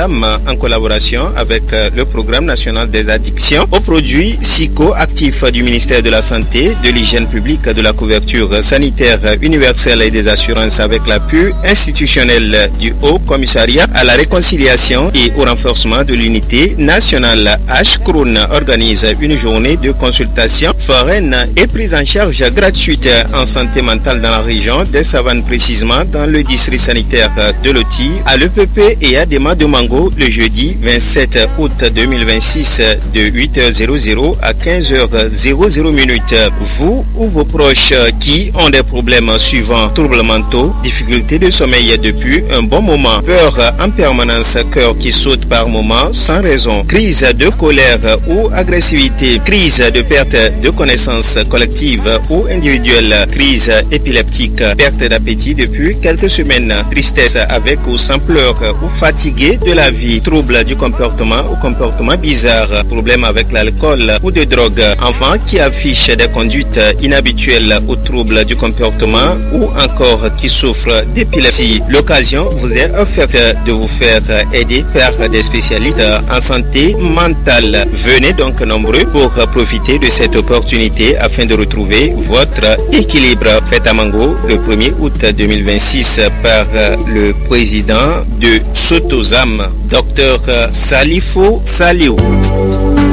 Sotosam, en collaboration avec le Programme national des addictions aux produits psychoactifs du ministère de la Santé, de l'Hygiène publique, de la couverture sanitaire universelle et des assurances, avec l'appui institutionnel du Haut Commissariat à la réconciliation et au renforcement de l'unité nationale, HCROUN, organise une journée de consultation foraine et prise en charge gratuite en santé mentale dans la région des Savanes, précisément dans le district sanitaire de Loti, à l'EPP et à Dema de Mango, le jeudi 27 août 2026 de 8h00 à 15h00. Vous ou vos proches qui ont des problèmes suivants: troubles mentaux, difficultés de sommeil depuis un bon moment, peur en permanence, cœur qui saute par moments sans raison, crise de colère ou agressivité, crise de perte de connaissance collective ou individuelle, crise épileptique, perte d'appétit depuis quelques semaines, tristesse avec ou sans pleurs ou fatigué de la vie, troubles du comportement ou comportement bizarre, problème avec l'alcool ou de drogue, enfants qui affichent des conduites inhabituelles ou troubles du comportement ou encore qui souffrent d'épilepsie. L'occasion vous est offerte de vous faire aider par des spécialistes en santé mentale. Venez donc nombreux pour profiter de cette opportunité afin de retrouver votre équilibre. Fête à Mango le 1er août 2026 par le président de Sotosam, Dr Salifo Saliou.